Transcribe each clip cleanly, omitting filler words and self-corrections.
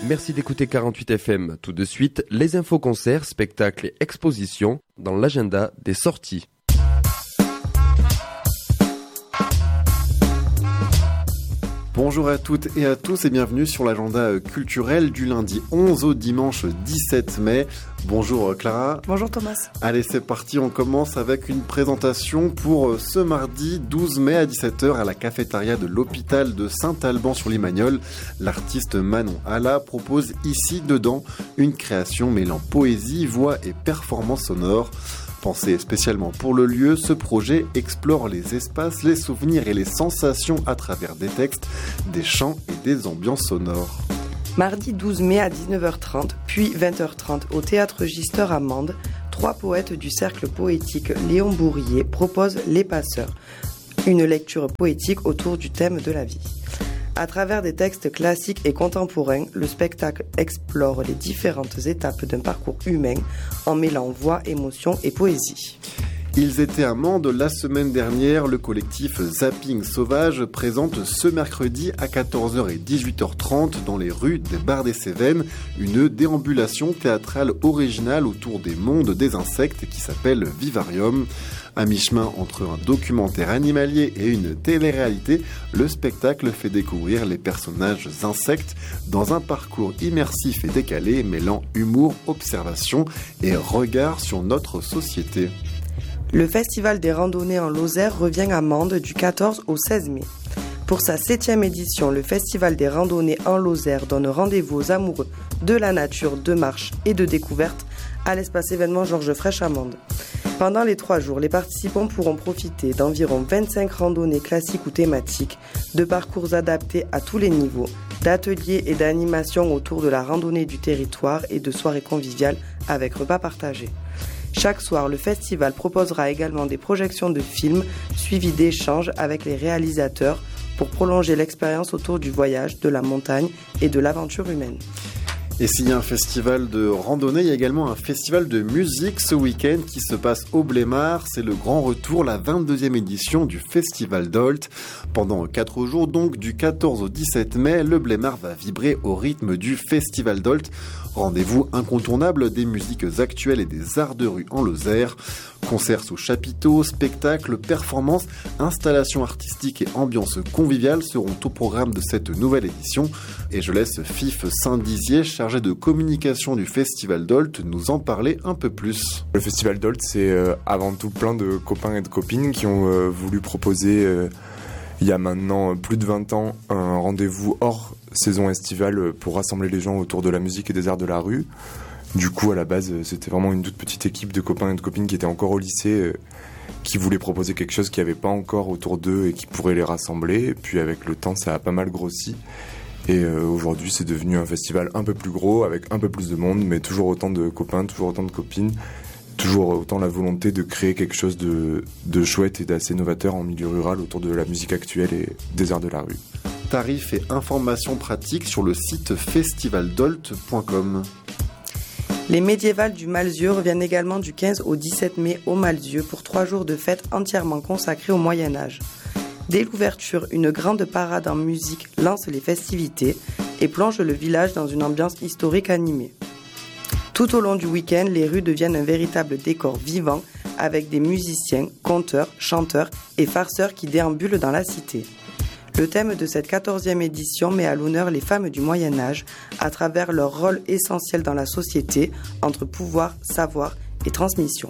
Merci d'écouter 48 FM. Tout de suite, les infos concerts, spectacles et expositions dans l'agenda des sorties. Bonjour à toutes et à tous et bienvenue sur l'agenda culturel du lundi 11 au dimanche 17 mai. Bonjour Clara. Bonjour Thomas. Allez, c'est parti, on commence avec une présentation pour ce mardi 12 mai à 17h à la cafétéria de l'hôpital de Saint-Alban-sur-Limagnole. L'artiste Manon Alla propose ici dedans une création mêlant poésie, voix et performance sonore. Pensé spécialement pour le lieu, ce projet explore les espaces, les souvenirs et les sensations à travers des textes, des chants et des ambiances sonores. Mardi 12 mai à 19h30, puis 20h30 au Théâtre Gister à Mende, 3 poètes du cercle poétique Léon Bourrier proposent Les Passeurs, une lecture poétique autour du thème de la vie. À travers des textes classiques et contemporains, le spectacle explore les différentes étapes d'un parcours humain en mêlant voix, émotion et poésie. Ils étaient à Mende la semaine dernière. Le collectif Zapping Sauvage présente ce mercredi à 14h et 18h30 dans les rues des Barres des Cévennes une déambulation théâtrale originale autour des mondes des insectes qui s'appelle Vivarium. À mi-chemin entre un documentaire animalier et une télé-réalité, le spectacle fait découvrir les personnages insectes dans un parcours immersif et décalé mêlant humour, observation et regard sur notre société. Le Festival des randonnées en Lozère revient à Mende du 14 au 16 mai. Pour sa 7e édition, le Festival des randonnées en Lozère donne rendez-vous aux amoureux de la nature, de marche et de découverte à l'espace événement Georges Frêche à Mende. Pendant les 3 jours, les participants pourront profiter d'environ 25 randonnées classiques ou thématiques, de parcours adaptés à tous les niveaux, d'ateliers et d'animations autour de la randonnée du territoire et de soirées conviviales avec repas partagés. Chaque soir, le festival proposera également des projections de films suivies d'échanges avec les réalisateurs pour prolonger l'expérience autour du voyage, de la montagne et de l'aventure humaine. Et s'il y a un festival de randonnée, il y a également un festival de musique ce week-end qui se passe au Blémard. C'est le grand retour, la 22e édition du Festival d'Olt. Pendant 4 jours, donc du 14 au 17 mai, le Blémard va vibrer au rythme du Festival d'Olt. Rendez-vous incontournable des musiques actuelles et des arts de rue en Lozère. Concerts sous chapiteaux, spectacles, performances, installations artistiques et ambiances conviviales seront au programme de cette nouvelle édition. Et je laisse Fif Saint-Dizier, chargé de communication du Festival d'Olt, nous en parler un peu plus. Le Festival d'Olt, c'est avant tout plein de copains et de copines qui ont voulu proposer, il y a maintenant plus de 20 ans, un rendez-vous hors saison estivale pour rassembler les gens autour de la musique et des arts de la rue. Du coup, à la base, c'était vraiment une toute petite équipe de copains et de copines qui étaient encore au lycée, qui voulaient proposer quelque chose qu'il n'y avait pas encore autour d'eux et qui pourrait les rassembler. Et puis avec le temps, ça a pas mal grossi. Et aujourd'hui, c'est devenu un festival un peu plus gros, avec un peu plus de monde, mais toujours autant de copains, toujours autant de copines, toujours autant la volonté de créer quelque chose de chouette et d'assez novateur en milieu rural autour de la musique actuelle et des arts de la rue. Tarifs et informations pratiques sur le site festivaldolt.com. Les médiévales du Malzieu reviennent également du 15 au 17 mai au Malzieu pour 3 jours de fête entièrement consacrés au Moyen-Âge. Dès l'ouverture, une grande parade en musique lance les festivités et plonge le village dans une ambiance historique animée. Tout au long du week-end, les rues deviennent un véritable décor vivant avec des musiciens, conteurs, chanteurs et farceurs qui déambulent dans la cité. Le thème de cette 14e édition met à l'honneur les femmes du Moyen-Âge à travers leur rôle essentiel dans la société entre pouvoir, savoir et transmission.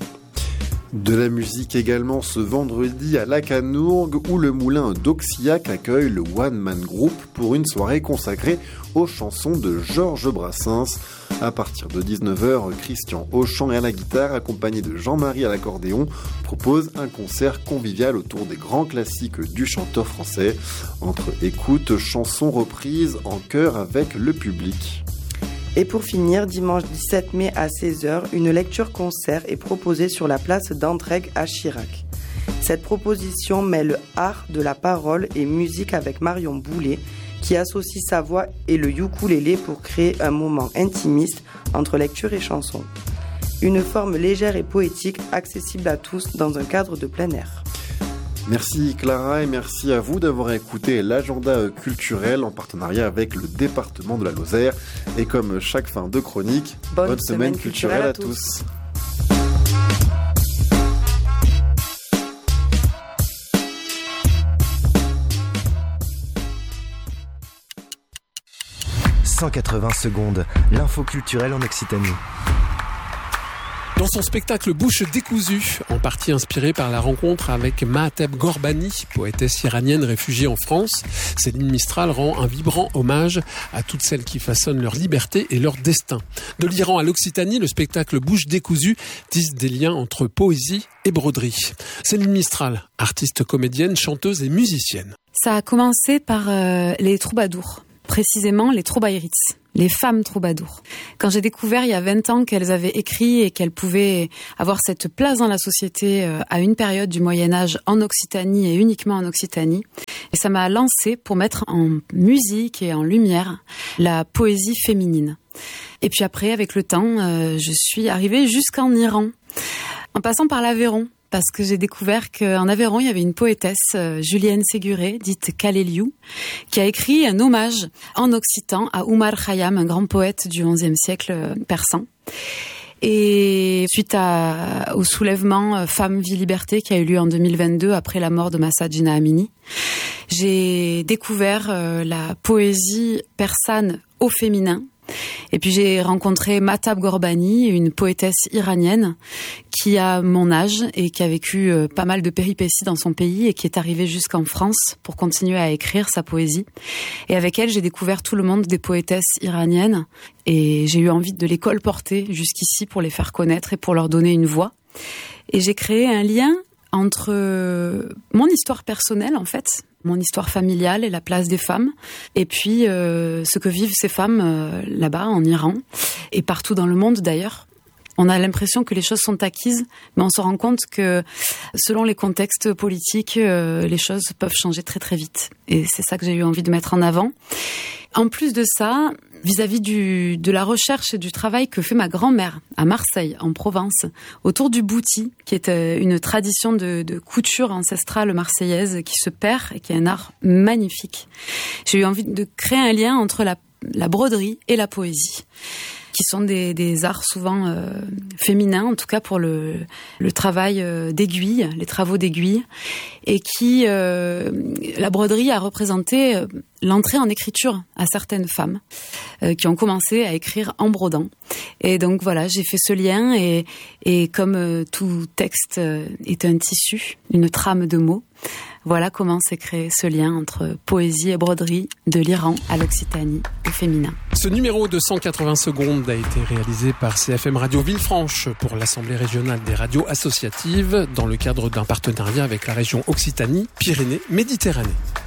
De la musique également ce vendredi à Lacanourgue où le moulin d'Auxillac accueille le One Man Group pour une soirée consacrée aux chansons de Georges Brassens. À partir de 19h, Christian au chant et à la guitare, accompagné de Jean-Marie à l'accordéon, propose un concert convivial autour des grands classiques du chanteur français, entre écoute, chansons reprises en chœur avec le public. Et pour finir, dimanche 17 mai à 16h, une lecture-concert est proposée sur la place d'Entraigues à Chirac. Cette proposition mêle art de la parole et musique avec Marion Boulet, qui associe sa voix et le ukulélé pour créer un moment intimiste entre lecture et chanson. Une forme légère et poétique accessible à tous dans un cadre de plein air. Merci Clara et merci à vous d'avoir écouté l'agenda culturel en partenariat avec le département de la Lozère. Et comme chaque fin de chronique, bonne semaine culturelle à tous. « 180 secondes, l'info culturelle en Occitanie. » Dans son spectacle Bouche décousue, en partie inspiré par la rencontre avec Mahteb Gorbani, poétesse iranienne réfugiée en France, Céline Mistral rend un vibrant hommage à toutes celles qui façonnent leur liberté et leur destin. De l'Iran à l'Occitanie, le spectacle Bouche décousue tisse des liens entre poésie et broderie. Céline Mistral, artiste comédienne, chanteuse et musicienne. Ça a commencé par les troubadours, précisément les troubaïrites. Les femmes troubadours. Quand j'ai découvert il y a 20 ans qu'elles avaient écrit et qu'elles pouvaient avoir cette place dans la société à une période du Moyen-Âge en Occitanie et uniquement en Occitanie, et ça m'a lancée pour mettre en musique et en lumière la poésie féminine. Et puis après, avec le temps, je suis arrivée jusqu'en Iran, en passant par l'Aveyron. Parce que j'ai découvert qu'en Aveyron, il y avait une poétesse, Julienne Séguré, dite Kaleliou, qui a écrit un hommage en occitan à Omar Khayyam, un grand poète du XIe siècle persan. Et suite au soulèvement Femmes, Vie, Liberté qui a eu lieu en 2022 après la mort de Mahsa Jina Amini, j'ai découvert la poésie persane au féminin. Et puis j'ai rencontré Mahteb Gorbani, une poétesse iranienne qui a mon âge et qui a vécu pas mal de péripéties dans son pays et qui est arrivée jusqu'en France pour continuer à écrire sa poésie. Et avec elle, j'ai découvert tout le monde des poétesses iraniennes et j'ai eu envie de les colporter jusqu'ici pour les faire connaître et pour leur donner une voix. Et j'ai créé un lien entre mon histoire personnelle, en fait, mon histoire familiale et la place des femmes, et puis ce que vivent ces femmes là-bas, en Iran, et partout dans le monde d'ailleurs. On a l'impression que les choses sont acquises, mais on se rend compte que selon les contextes politiques, les choses peuvent changer très très vite. Et c'est ça que j'ai eu envie de mettre en avant. En plus de ça, vis-à-vis de la recherche et du travail que fait ma grand-mère à Marseille, en Provence, autour du bouti, qui est une tradition de couture ancestrale marseillaise qui se perd et qui est un art magnifique. J'ai eu envie de créer un lien entre la broderie et la poésie, qui sont des arts souvent féminins, en tout cas pour le travail d'aiguille, les travaux d'aiguille, et qui, la broderie a représenté l'entrée en écriture à certaines femmes qui ont commencé à écrire en brodant. Et donc voilà, j'ai fait ce lien et comme tout texte est un tissu, une trame de mots, voilà comment s'est créé ce lien entre poésie et broderie de l'Iran à l'Occitanie au féminin. Ce numéro de 180 secondes a été réalisé par CFM Radio Villefranche pour l'Assemblée régionale des radios associatives dans le cadre d'un partenariat avec la région Occitanie-Pyrénées-Méditerranée.